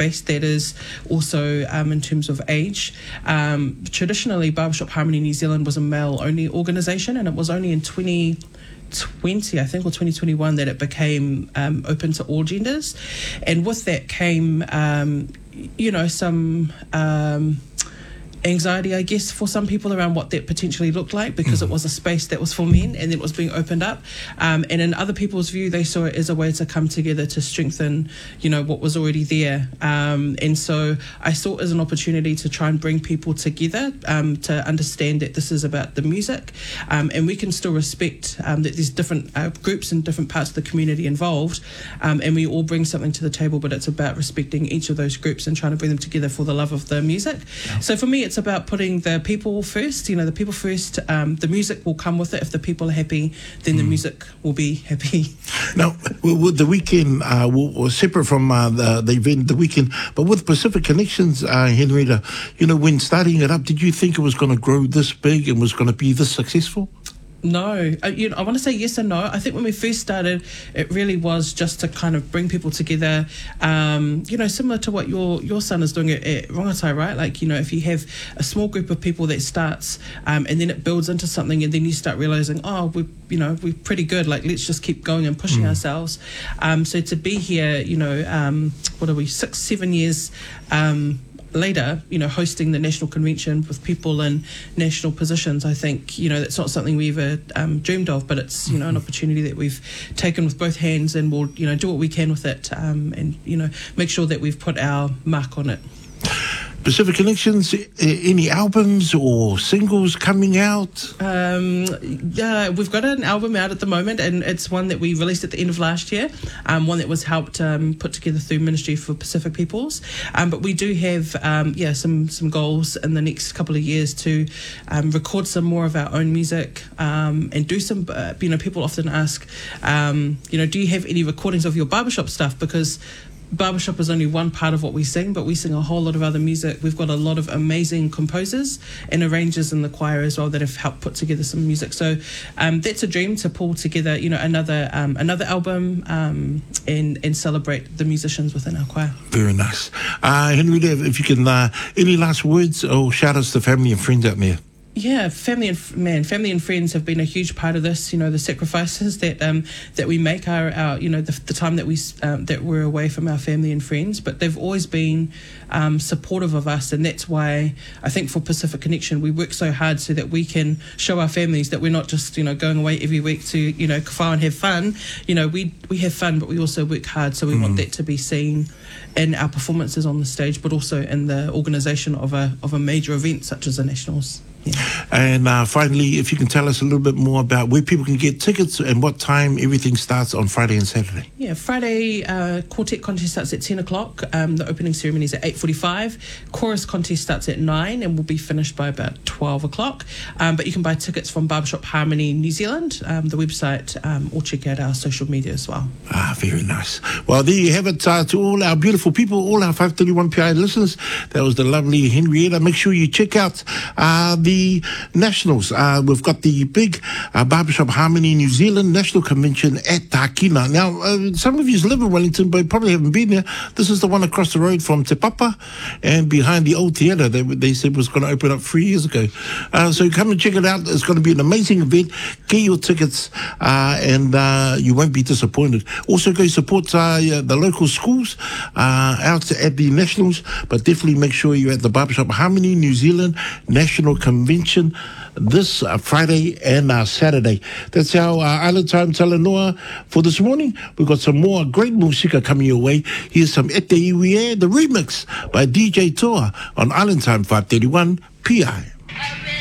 space that is also in terms of age. Traditionally, Barbershop Harmony New Zealand was a male-only organisation, and it was only in 2020, I think, or 2021 that it became open to all genders. And with that came, some anxiety, I guess, for some people around what that potentially looked like, because it was a space that was for men and then it was being opened up. And in other people's view, they saw it as a way to come together to strengthen, what was already there. And so I saw it as an opportunity to try and bring people together to understand that this is about the music. And we can still respect that there's different groups and different parts of the community involved. And we all bring something to the table, but it's about respecting each of those groups and trying to bring them together for the love of the music. Yeah. So for me, it's about putting the people first, the people first. The music will come with it. If the people are happy, then the music will be happy. Now, with the weekend, was separate from the event, the weekend, but with Pacific Connections, Henrietta, when starting it up, did you think it was going to grow this big and was going to be this successful? No, I want to say yes and no. I think when we first started, it really was just to kind of bring people together, similar to what your son is doing at Rongotai, right? Like, if you have a small group of people that starts and then it builds into something, and then you start realizing, we're pretty good, like, let's just keep going and pushing ourselves. So to be here, 6-7 years later, hosting the national convention with people in national positions, I think, that's not something we ever dreamed of, but it's, an opportunity that we've taken with both hands, and we'll, do what we can with it, and, make sure that we've put our mark on it. Pacific Connections, any albums or singles coming out? Yeah, we've got an album out at the moment, and it's one that we released at the end of last year, one that was helped put together through Ministry for Pacific Peoples. But we do have some goals in the next couple of years to record some more of our own music, and do some, people often ask, do you have any recordings of your barbershop stuff? Because barbershop is only one part of what we sing, but we sing a whole lot of other music. We've got a lot of amazing composers and arrangers in the choir as well that have helped put together some music. So that's a dream, to pull together, another album and celebrate the musicians within our choir. Very nice. Henrietta, if you can, any last words or shout outs to family and friends out there? Yeah, family and friends have been a huge part of this. The sacrifices that we make are the time that we're away from our family and friends, but they've always been supportive of us, and that's why I think for Pacific Connection we work so hard so that we can show our families that we're not just going away every week to kawhau and have fun. We have fun, but we also work hard, so we want that to be seen in our performances on the stage, but also in the organisation of a major event such as the Nationals. Yeah. And finally, if you can tell us a little bit more about where people can get tickets and what time everything starts on Friday and Saturday. Yeah, Friday quartet contest starts at 10 o'clock. The opening ceremony is at 8:45. Chorus contest starts at 9 and will be finished by about 12 o'clock. But you can buy tickets from Barbershop Harmony New Zealand, the website, or check out our social media as well. Very nice. Well, there you have it, to all our beautiful people, all our 531 PI listeners. That was the lovely Henrietta. Make sure you check out the Nationals. We've got the big Barbershop Harmony New Zealand National Convention at Tākina. Now, some of you live in Wellington, but probably haven't been there. This is the one across the road from Te Papa and behind the old theatre they said was going to open up 3 years ago. So come and check it out. It's going to be an amazing event. Get your tickets and you won't be disappointed. Also go support the local schools out at the Nationals, but definitely make sure you're at the Barbershop Harmony New Zealand National Convention this Friday and Saturday. That's our Island Time Talanoa for this morning. We've got some more great musika coming your way. Here's some Ete Iwie, the remix by DJ Toa on Island Time 531 PI.